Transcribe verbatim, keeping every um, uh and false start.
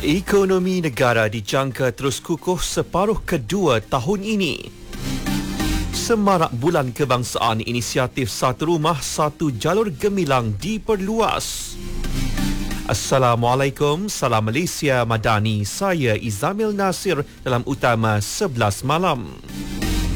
Ekonomi negara dijangka terus kukuh separuh kedua tahun ini. Semarak Bulan Kebangsaan, inisiatif Satu Rumah Satu Jalur Gemilang diperluas. Assalamualaikum, salam Malaysia Madani. Saya Izamil Nasir dalam Utama sebelas Malam.